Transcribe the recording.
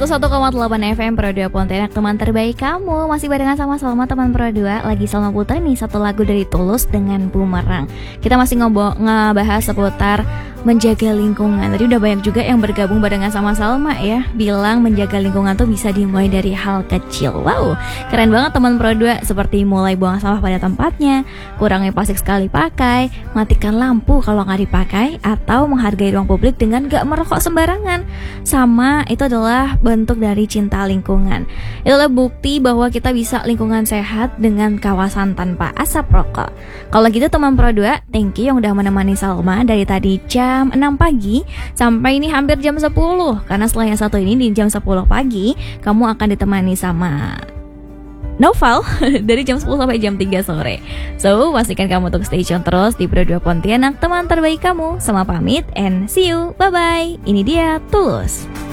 101,8 FM Pro 2 Pontianak, teman terbaik kamu. Masih barengan sama Salma, teman Pro 2. Lagi Salma putar nih satu lagu dari Tulus dengan Bumerang. Kita masih ngebahas seputar menjaga lingkungan. Tadi udah banyak juga yang bergabung barengan sama Salma ya, bilang menjaga lingkungan tuh bisa dimulai dari hal kecil. Wow, keren banget teman Pro 2. Seperti mulai buang sampah pada tempatnya, kurangi plastik sekali pakai, matikan lampu kalau nggak dipakai, atau menghargai ruang publik dengan gak merokok sembarangan. Sama, itu adalah bentuk dari cinta lingkungan. Itulah bukti bahwa kita bisa lingkungan sehat dengan kawasan tanpa asap rokok. Kalau gitu teman Pro 2, thank you yang udah menemani Salma dari tadi jam 6 pagi sampai ini hampir jam 10. Karena setelah yang satu ini di jam 10 pagi kamu akan ditemani sama Noval dari jam 10 sampai jam 3 sore. So, pastikan kamu untuk stay tune terus di Pro 2 Pontianak, teman terbaik kamu. Sama pamit and see you, bye-bye. Ini dia Tulus.